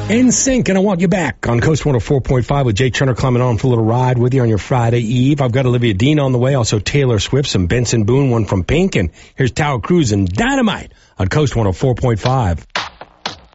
NSYNC, and I Want You Back on Coast 104.5 with Jake Turner climbing on for a little ride with you on your Friday Eve. I've got Olivia Dean on the way, also Taylor Swift, some Benson Boone, one from Pink, and here's Tower Cruise and Dynamite on Coast 104.5.